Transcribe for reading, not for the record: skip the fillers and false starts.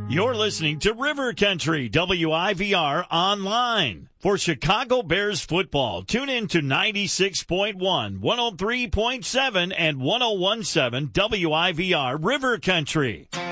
You're listening to River Country WIVR online. For Chicago Bears football, tune in to 96.1, 103.7, and 101.7 WIVR River Country.